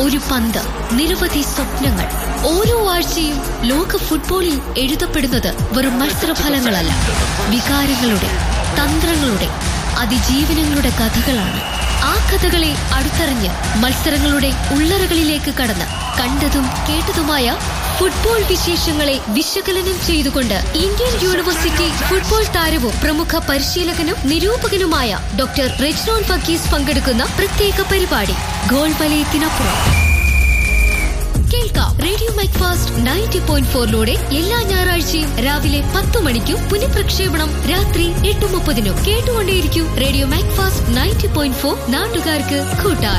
ഒരു പന്ത്, നിരവധി സ്വപ്നങ്ങൾ. ഓരോ ആഴ്ചയും ലോക ഫുട്ബോളിൽ എഴുതപ്പെടുന്നത് വെറും മത്സരഫലങ്ങളല്ല, വികാരങ്ങളുടെ, തന്ത്രങ്ങളുടെ, അതിജീവനങ്ങളുടെ കഥകളാണ്. ആ കഥകളെ അടുത്തറിഞ്ഞ് മത്സരങ്ങളുടെ ഉള്ളറകളിലേക്ക് കടന്ന് കണ്ടതും കേട്ടതുമായ ഫുട്ബോൾ വിശേഷങ്ങളെ വിശകലനം ചെയ്തുകൊണ്ട് ഇന്ത്യൻ യൂണിവേഴ്സിറ്റി ഫുട്ബോൾ താരവും പ്രമുഖ പരിശീലകനും നിരൂപകനുമായ ഡോക്ടർ റെജ്നോൾ വർഗീസ് പങ്കെടുക്കുന്ന പ്രത്യേക പരിപാടി ഗോൾ വലയത്തിനപ്പുറം. കേൾക്കാം റേഡിയോ മൈക്ഫാസ്റ്റ് 90.4 എല്ലാ ഞായറാഴ്ചയും രാവിലെ 10 മണിക്കും പുനഃപ്രക്ഷേപണം രാത്രി 8:30. കേട്ടുകൊണ്ടേയിരിക്കും റേഡിയോ മൈക്ഫാസ്റ്റ് 90.4, നാട്ടുകാർക്ക് കൂട്ടായി.